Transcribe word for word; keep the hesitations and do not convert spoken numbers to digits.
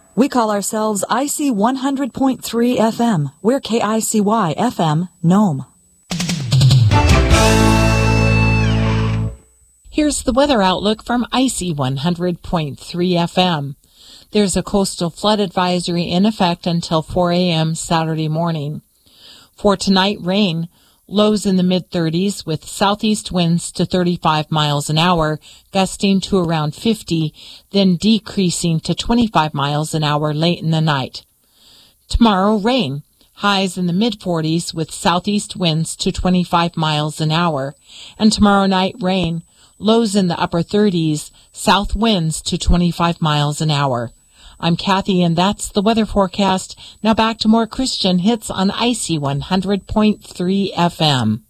We call ourselves I C one hundred point three F M. We're K I C Y F M, Nome. Here's the weather outlook from I C one hundred point three F M. There's a coastal flood advisory in effect until four a.m. Saturday morning. For tonight, rain. Lows in the mid thirties with southeast winds to thirty-five miles an hour, gusting to around fifty, then decreasing to twenty-five miles an hour late in the night. Tomorrow, rain. Highs in the mid forties with southeast winds to twenty-five miles an hour. And tomorrow night, rain. Lows in the upper thirties, south winds to twenty-five miles an hour. I'm Kathy, and that's the weather forecast. Now back to more Christian hits on I C one hundred point three F M.